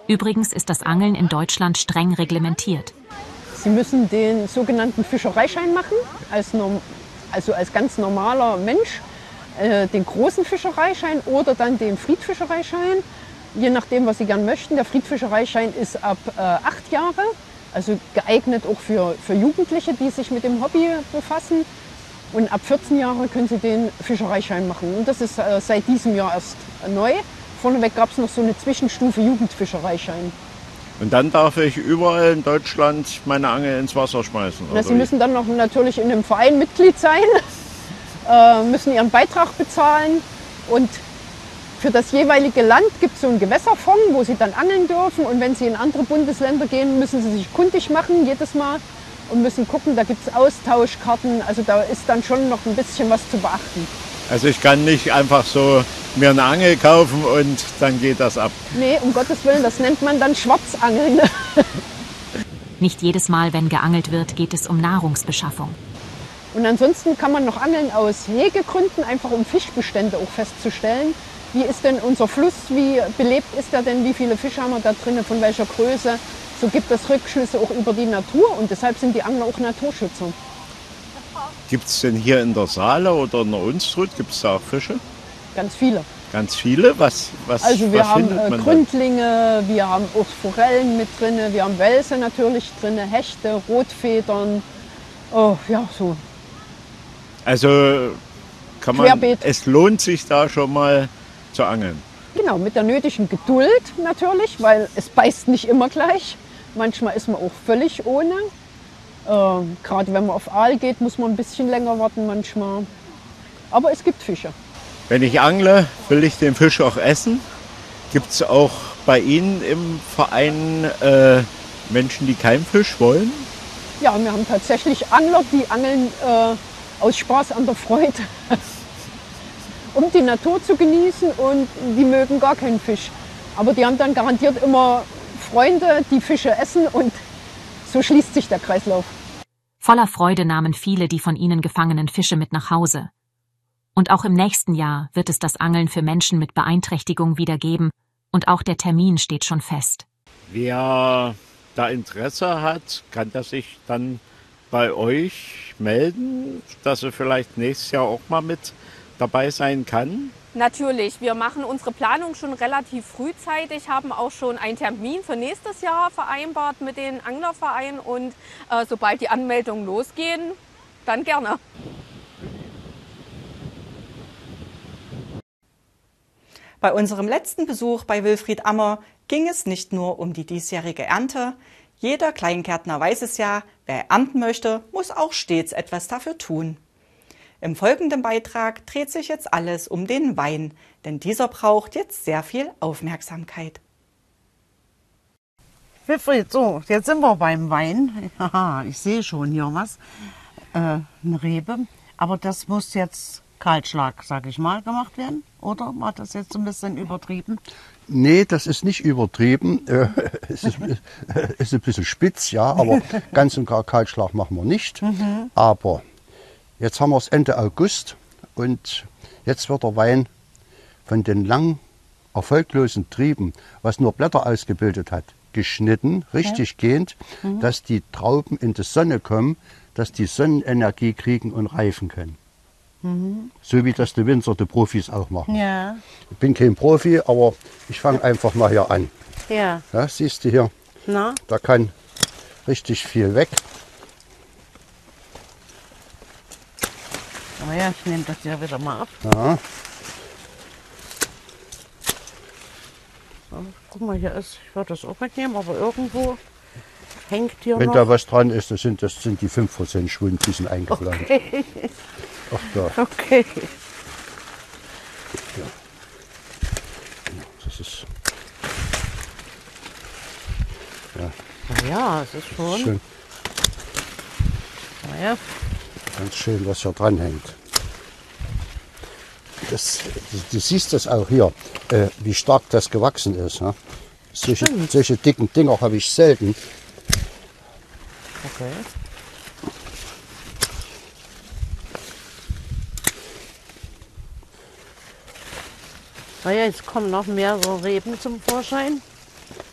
Übrigens ist das Angeln in Deutschland streng reglementiert. Sie müssen den sogenannten Fischereischein machen, also als ganz normaler Mensch, den großen Fischereischein oder dann den Friedfischereischein, je nachdem, was Sie gern möchten. Der Friedfischereischein ist ab 8 Jahre, also geeignet auch für Jugendliche, die sich mit dem Hobby befassen. Und ab 14 Jahre können Sie den Fischereischein machen. Und das ist seit diesem Jahr erst neu. Vorneweg gab es noch so eine Zwischenstufe Jugendfischereischein. Und dann darf ich überall in Deutschland meine Angel ins Wasser schmeißen? Na, Sie müssen dann noch natürlich in einem Verein Mitglied sein, müssen Ihren Beitrag bezahlen. Und für das jeweilige Land gibt es so einen Gewässerfonds, wo Sie dann angeln dürfen. Und wenn Sie in andere Bundesländer gehen, müssen Sie sich kundig machen jedes Mal und müssen gucken, da gibt es Austauschkarten. Also da ist dann schon noch ein bisschen was zu beachten. Also ich kann nicht einfach so mir eine Angel kaufen und dann geht das ab. Nee, um Gottes Willen, das nennt man dann Schwarzangeln. Nicht jedes Mal, wenn geangelt wird, geht es um Nahrungsbeschaffung. Und ansonsten kann man noch angeln aus Hegegründen, einfach um Fischbestände auch festzustellen. Wie ist denn unser Fluss, wie belebt ist er denn, wie viele Fische haben wir da drin, von welcher Größe. So gibt es Rückschlüsse auch über die Natur und deshalb sind die Angler auch Naturschützer. Gibt es denn hier in der Saale oder in der Unstrut, gibt es da auch Fische? Ganz viele. Ganz viele? Also wir haben Gründlinge, wir haben auch Forellen mit drin, wir haben Welse natürlich drin, Hechte, Rotfedern, oh ja so. Also kann man, Querbeet. Es lohnt sich da schon mal zu angeln. Genau, mit der nötigen Geduld natürlich, weil es beißt nicht immer gleich. Manchmal ist man auch völlig ohne. Gerade wenn man auf Aal geht, muss man ein bisschen länger warten manchmal. Aber es gibt Fische. Wenn ich angle, will ich den Fisch auch essen. Gibt es auch bei Ihnen im Verein Menschen, die keinen Fisch wollen? Ja, wir haben tatsächlich Angler, die angeln aus Spaß an der Freude, um die Natur zu genießen, und die mögen gar keinen Fisch. Aber die haben dann garantiert immer Freunde, die Fische essen, und so schließt sich der Kreislauf. Voller Freude nahmen viele die von ihnen gefangenen Fische mit nach Hause. Und auch im nächsten Jahr wird es das Angeln für Menschen mit Beeinträchtigung wieder geben, und auch der Termin steht schon fest. Wer da Interesse hat, kann das sich dann bei euch melden, dass er vielleicht nächstes Jahr auch mal mit dabei sein kann? Natürlich, wir machen unsere Planung schon relativ frühzeitig, haben auch schon einen Termin für nächstes Jahr vereinbart mit den Anglervereinen, und sobald die Anmeldungen losgehen, dann gerne. Bei unserem letzten Besuch bei Wilfried Ammer ging es nicht nur um die diesjährige Ernte. Jeder Kleingärtner weiß es ja, wer ernten möchte, muss auch stets etwas dafür tun. Im folgenden Beitrag dreht sich jetzt alles um den Wein, denn dieser braucht jetzt sehr viel Aufmerksamkeit. Wilfried, so, jetzt sind wir beim Wein. Haha, ich sehe schon hier was. Eine Rebe. Aber das muss jetzt Kahlschlag, sag ich mal, gemacht werden, oder? War das jetzt ein bisschen übertrieben? Nee, das ist nicht übertrieben. Es ist ein bisschen spitz, ja, aber ganz und gar Kahlschlag machen wir nicht. Aber jetzt haben wir es Ende August und jetzt wird der Wein von den lang erfolglosen Trieben, was nur Blätter ausgebildet hat, geschnitten, richtig gehend, dass die Trauben in die Sonne kommen, dass die Sonnenenergie kriegen und reifen können. So wie das die Winzer, die Profis auch machen. Ja. Ich bin kein Profi, aber ich fange einfach mal hier an. Ja. Ja, siehst du hier, Na? da kann richtig viel weg. Oh ja, ich nehme das hier wieder mal ab. Ja. So, guck mal, hier ist, ich würde das auch wegnehmen, aber irgendwo hängt hier Wenn noch. da was dran ist, das sind die 5% Schwund, die sind eingeplant. Okay. Ach da. Okay. Ja. Das ist. Ja. Naja, es ist schon. Schön, Naja. ganz schön, was hier dran hängt. Du siehst das auch hier, wie stark das gewachsen ist. Ne? Solche dicken Dinger habe ich selten. Okay. Naja, jetzt kommen noch mehr so Reben zum Vorschein.